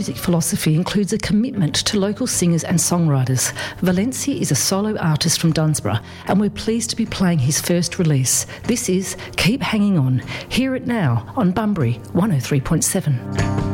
music philosophy includes a commitment to local singers and songwriters. Valencia is a solo artist from Dunsborough, and we're pleased to be playing his first release. This is Keep Hanging On. Hear it now on Bunbury 103.7.